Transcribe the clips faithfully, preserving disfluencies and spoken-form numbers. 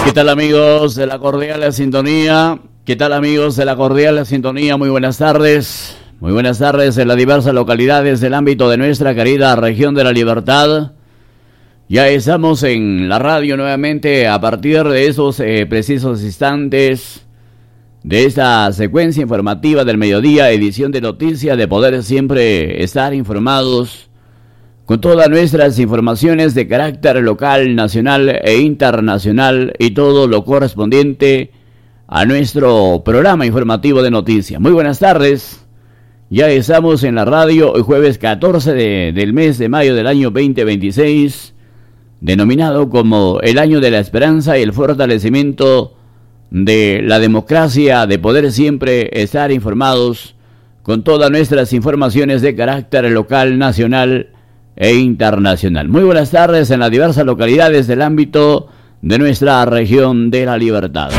¿Qué tal, amigos de la cordial sintonía? ¿Qué tal, amigos de la cordial sintonía? Muy buenas tardes. Muy buenas tardes en las diversas localidades del ámbito de nuestra querida región de La Libertad. Ya estamos en la radio nuevamente a partir de esos eh, precisos instantes de esta secuencia informativa del mediodía, edición de noticias, de poder siempre estar informados con todas nuestras informaciones de carácter local, nacional e internacional y todo lo correspondiente a nuestro programa informativo de noticias. Muy buenas tardes. Ya estamos en la radio hoy jueves catorce de, del mes de mayo del año veinte veintiséis, denominado como el año de la esperanza y el fortalecimiento de la democracia, de poder siempre estar informados con todas nuestras informaciones de carácter local, nacional e internacional. Muy buenas tardes en las diversas localidades del ámbito de nuestra región de La Libertad.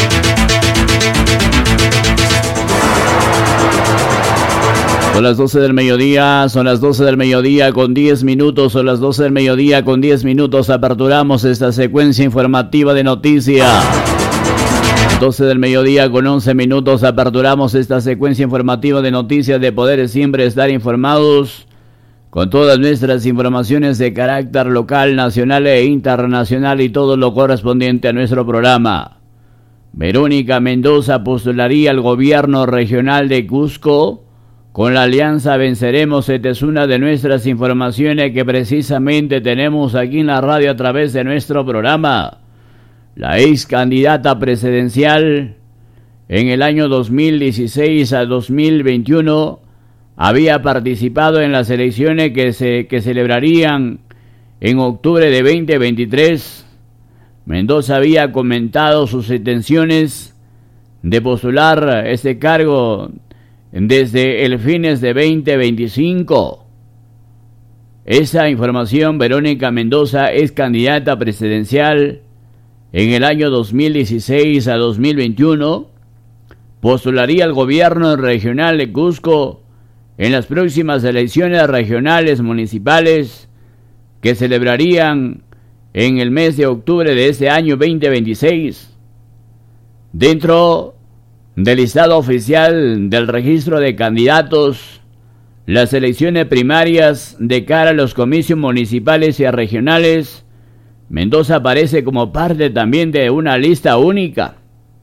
Son las doce del mediodía, son las doce del mediodía con diez minutos, son las doce del mediodía con diez minutos, aperturamos esta secuencia informativa de noticias. doce del mediodía con once minutos, aperturamos esta secuencia informativa de noticias de poder siempre estar informados con todas nuestras informaciones de carácter local, nacional e internacional y todo lo correspondiente a nuestro programa. Verónica Mendoza postularía al gobierno regional de Cusco. Con la alianza venceremos. Esta es una de nuestras informaciones que precisamente tenemos aquí en la radio a través de nuestro programa. La ex candidata presidencial en el año dos mil dieciséis a dos mil veintiuno había participado en las elecciones que se que celebrarían en octubre de veinte veintitrés. Mendoza había comentado sus intenciones de postular este cargo desde el fines de veinte veinticinco. Esa información, Verónica Mendoza es candidata presidencial en el año dos mil dieciséis a dos mil veintiuno, postularía al gobierno regional de Cusco en las próximas elecciones regionales municipales que celebrarían en el mes de octubre de este año veinte veintiséis. Dentro del listado oficial del registro de candidatos, las elecciones primarias de cara a los comicios municipales y regionales, Mendoza aparece como parte también de una lista única.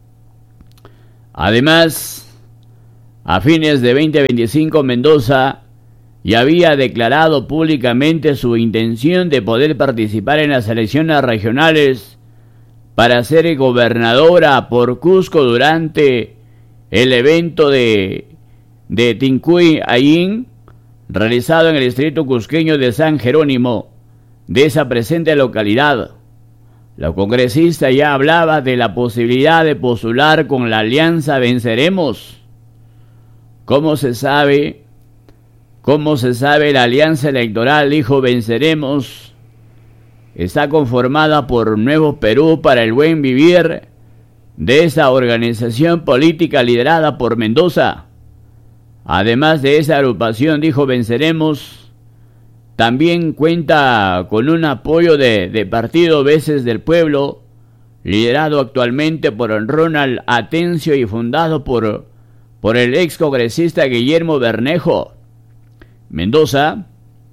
Además, a fines de veinte veinticinco, Mendoza ya había declarado públicamente su intención de poder participar en las elecciones regionales para ser gobernadora por Cusco durante el evento de, de Tincuy Allín, realizado en el distrito cusqueño de San Jerónimo, de esa presente localidad. La congresista ya hablaba de la posibilidad de postular con la alianza Venceremos. ¿Cómo se sabe? ¿Cómo se sabe? La alianza electoral, dijo Venceremos, está conformada por Nuevo Perú para el Buen Vivir, de esa organización política liderada por Mendoza. Además de esa agrupación, dijo Venceremos, también cuenta con un apoyo de, de Partido Veces del Pueblo, liderado actualmente por Ronald Atencio y fundado por, por el ex congresista Guillermo Bernejo. Mendoza,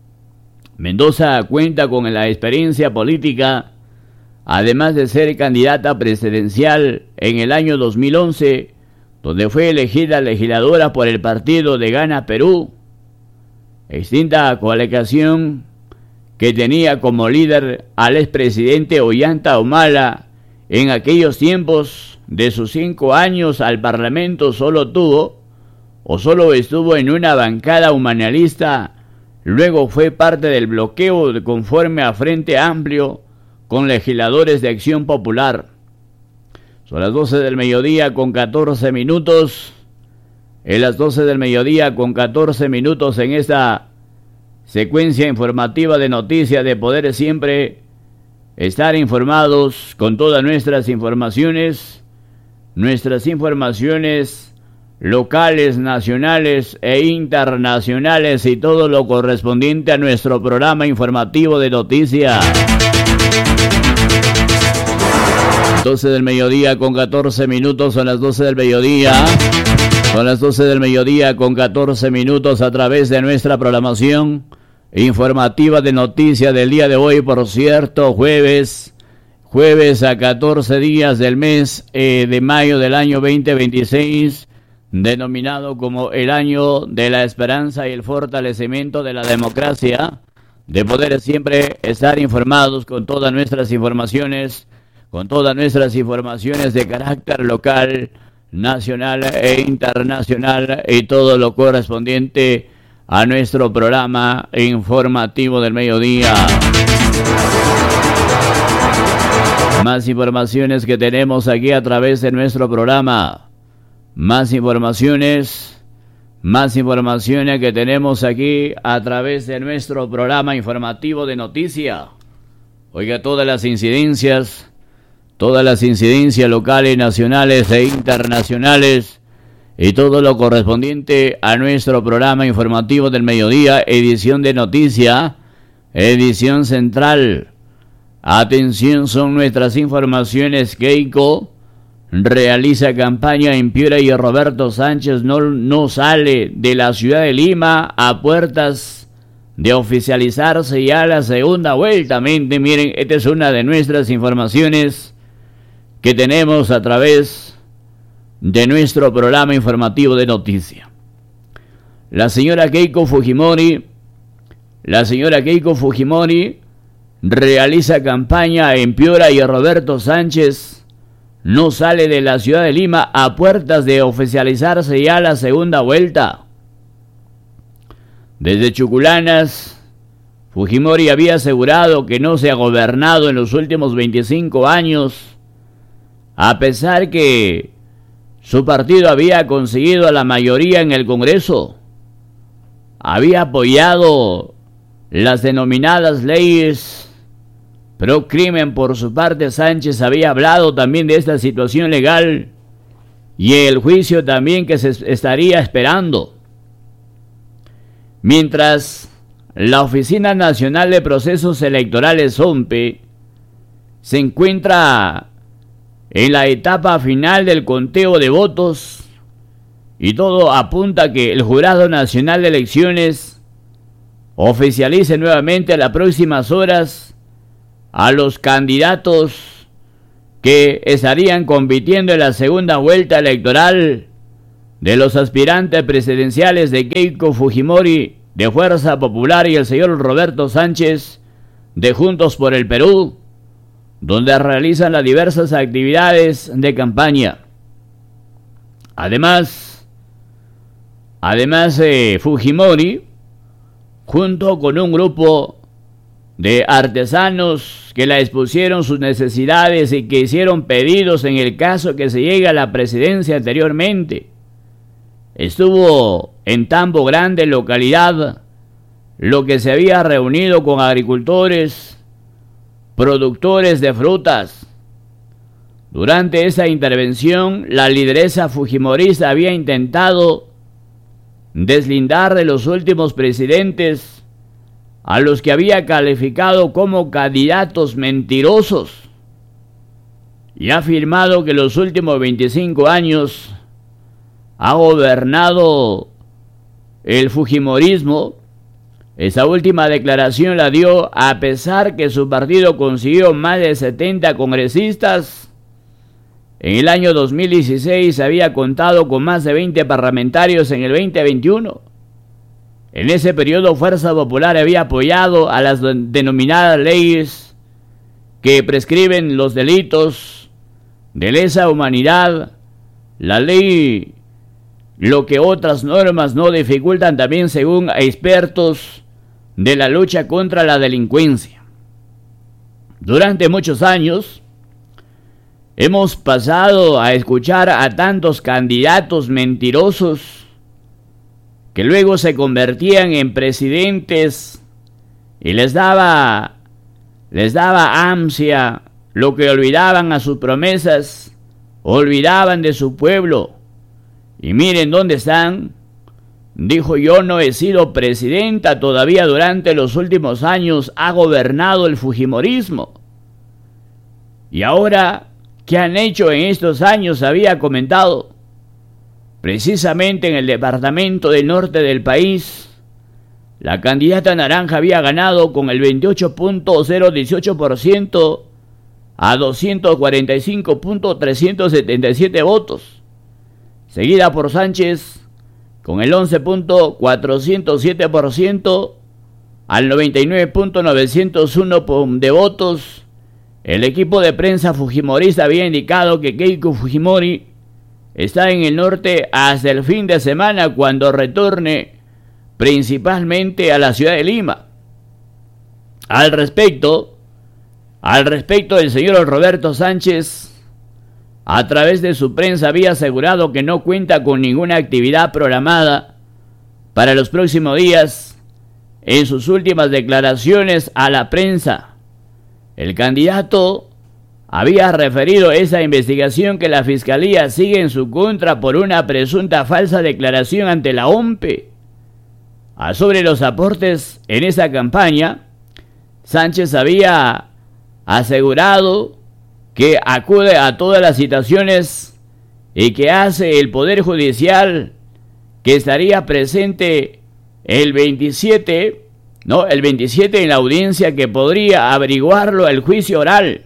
Mendoza cuenta con la experiencia política, además de ser candidata presidencial en el año dos mil once, donde fue elegida legisladora por el partido de Gana Perú, extinta coalición que tenía como líder al expresidente Ollanta Humala. En aquellos tiempos de sus cinco años al Parlamento solo tuvo o solo estuvo en una bancada humanalista, luego fue parte del bloqueo conforme a Frente Amplio con legisladores de Acción Popular. Son las doce del mediodía con catorce minutos. En las doce del mediodía con catorce minutos en esta secuencia informativa de noticias de poder siempre estar informados con todas nuestras informaciones, nuestras informaciones locales, nacionales e internacionales y todo lo correspondiente a nuestro programa informativo de noticias. doce del mediodía con catorce minutos, son las doce del mediodía. Son las doce del mediodía con catorce minutos a través de nuestra programación informativa de noticias del día de hoy, por cierto, jueves, jueves a catorce días del mes eh, de mayo del año veinte veintiséis, denominado como el año de la esperanza y el fortalecimiento de la democracia, de poder siempre estar informados con todas nuestras informaciones, con todas nuestras informaciones de carácter local, nacional e internacional y todo lo correspondiente a nuestro programa informativo del mediodía. Más informaciones que tenemos aquí a través de nuestro programa. Más informaciones, más informaciones que tenemos aquí a través de nuestro programa informativo de noticia. Oiga, todas las incidencias, todas las incidencias locales, nacionales e internacionales y todo lo correspondiente a nuestro programa informativo del mediodía, edición de noticia, edición central. Atención, son nuestras informaciones. Keiko realiza campaña en Piura y Roberto Sánchez no, no sale de la ciudad de Lima a puertas de oficializarse ya la segunda vuelta. Miren, esta es una de nuestras informaciones que tenemos a través de nuestro programa informativo de noticia. La señora Keiko Fujimori, la señora Keiko Fujimori realiza campaña en Piura y Roberto Sánchez no sale de la ciudad de Lima a puertas de oficializarse ya la segunda vuelta. Desde Chuculanas, Fujimori había asegurado que no se ha gobernado en los últimos veinticinco años, a pesar que su partido había conseguido la mayoría en el Congreso. Había apoyado las denominadas leyes pro crimen. Por su parte, Sánchez había hablado también de esta situación legal y el juicio también que se estaría esperando. Mientras la Oficina Nacional de Procesos Electorales, O M P E, se encuentra en la etapa final del conteo de votos y todo apunta a que el Jurado Nacional de Elecciones oficialice nuevamente en las próximas horas a los candidatos que estarían compitiendo en la segunda vuelta electoral de los aspirantes presidenciales de Keiko Fujimori de Fuerza Popular y el señor Roberto Sánchez de Juntos por el Perú, donde realizan las diversas actividades de campaña. Además, además eh, Fujimori, junto con un grupo de artesanos que la expusieron sus necesidades y que hicieron pedidos en el caso que se llegue a la presidencia anteriormente, estuvo en Tambo Grande, localidad, lo que se había reunido con agricultores, productores de frutas. Durante esa intervención, la lideresa fujimorista había intentado deslindar de los últimos presidentes a los que había calificado como candidatos mentirosos y ha afirmado que los últimos veinticinco años ha gobernado el fujimorismo. Esa última declaración la dio a pesar que su partido consiguió más de setenta congresistas. En el año dos mil dieciséis había contado con más de veinte parlamentarios en el veinte veintiuno. En ese periodo, Fuerza Popular había apoyado a las denominadas leyes que prescriben los delitos de lesa humanidad, la ley, lo que otras normas no dificultan también según expertos de la lucha contra la delincuencia. Durante muchos años hemos pasado a escuchar a tantos candidatos mentirosos que luego se convertían en presidentes y les daba, les daba ansia lo que olvidaban a sus promesas, olvidaban de su pueblo. Y miren dónde están. Dijo: yo no he sido presidenta, todavía durante los últimos años ha gobernado el fujimorismo. Y ahora que han hecho en estos años, había comentado. Precisamente en el departamento del norte del país, la candidata naranja había ganado con el veintiocho punto cero dieciocho por ciento a doscientos cuarenta y cinco punto trescientos setenta y siete votos, seguida por Sánchez con el once punto cuatrocientos siete por ciento al noventa y nueve punto novecientos uno de votos. El equipo de prensa fujimorista había indicado que Keiko Fujimori está en el norte hasta el fin de semana, cuando retorne principalmente a la ciudad de Lima. Al respecto, al respecto, el señor Roberto Sánchez, a través de su prensa, había asegurado que no cuenta con ninguna actividad programada para los próximos días. En sus últimas declaraciones a la prensa, el candidato había referido esa investigación que la Fiscalía sigue en su contra por una presunta falsa declaración ante la O M P E. Sobre los aportes en esa campaña, Sánchez había asegurado que acude a todas las citaciones y que hace el Poder Judicial, que estaría presente el veintisiete, no, el veintisiete en la audiencia que podría averiguarlo el juicio oral.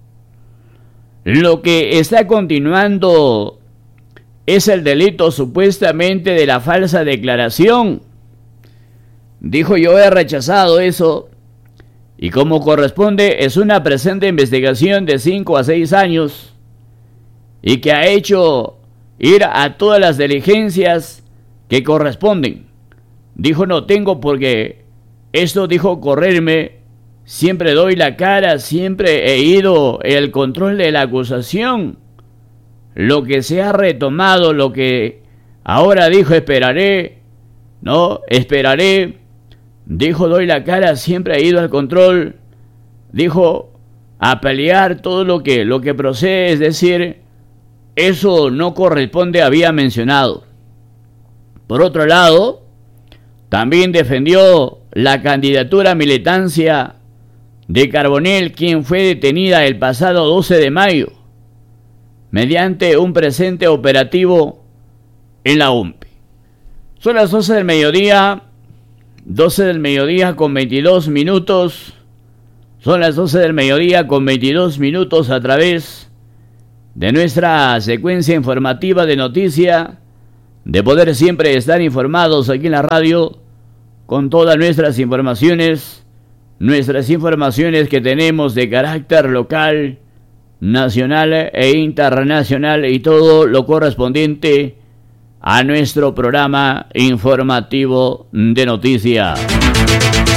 Lo que está continuando es el delito supuestamente de la falsa declaración. Dijo: yo he rechazado eso, y como corresponde es una presente investigación de cinco a seis años y que ha hecho ir a todas las diligencias que corresponden. Dijo: no tengo porque esto, dijo, correrme, siempre doy la cara, siempre he ido el control de la acusación. Lo que se ha retomado, lo que ahora dijo, esperaré, no, esperaré. Dijo: doy la cara, siempre he ido al control. Dijo: a pelear todo lo que, lo que procede, es decir, eso no corresponde, había mencionado. Por otro lado, también defendió la candidatura a militancia de Carbonell, quien fue detenida el pasado doce de mayo mediante un presente operativo en la O M P E. Son las doce del mediodía, doce del mediodía con veintidós minutos. Son las doce del mediodía con veintidós minutos a través de nuestra secuencia informativa de noticia, de poder siempre estar informados aquí en la radio con todas nuestras informaciones, nuestras informaciones que tenemos de carácter local, nacional e internacional, y todo lo correspondiente a nuestro programa informativo de noticias.